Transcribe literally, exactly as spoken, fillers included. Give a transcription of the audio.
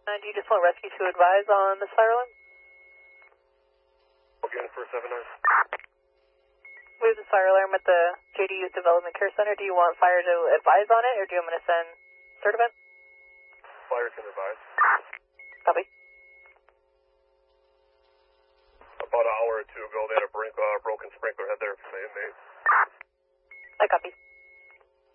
And do you just want rescue to advise on this fire alarm? Again for seven nine. We have the fire alarm at the J D Youth Development Care Center. Do you want fire to advise on it, or do you want me to send Certivent? Fire can advise. Copy. About an hour or two ago, they had a brink, uh, broken sprinkler head there from the inmate. I copy.